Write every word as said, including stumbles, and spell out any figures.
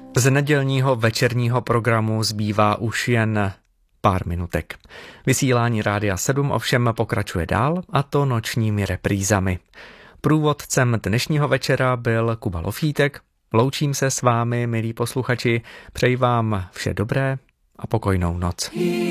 Z nedělního večerního programu zbývá už jen pár minutek. Vysílání Rádia sedm ovšem pokračuje dál, a to nočními reprízami. Průvodcem dnešního večera byl Kuba Lofítek. Loučím se s vámi, milí posluchači, přeji vám vše dobré a pokojnou noc.